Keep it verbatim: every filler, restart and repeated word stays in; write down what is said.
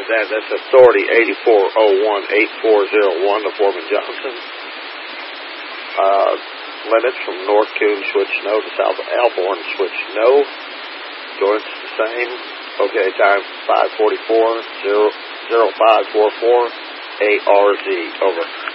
with that. That's Authority eighty-four oh one, eight four oh one to Foreman Johnson. Uh, limits from North Coon, switch no, to South Alborn, switch no. Jordan's the same. Okay, time five forty-four, zero, zero five four four, A R Z. Over.